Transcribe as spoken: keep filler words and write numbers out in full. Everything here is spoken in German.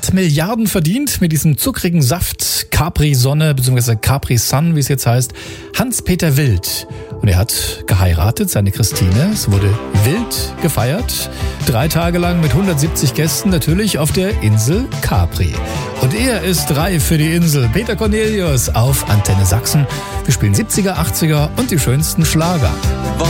hat Milliarden verdient mit diesem zuckrigen Saft Capri-Sonne bzw. Capri-Sun, wie es jetzt heißt, Hans-Peter Wild. Und er hat geheiratet, seine Christine. Es wurde wild gefeiert. Drei Tage lang mit hundertsiebzig Gästen, natürlich auf der Insel Capri. Und er ist reif für die Insel. Peter Cornelius auf Antenne Sachsen. Wir spielen siebziger, achtziger und die schönsten Schlager.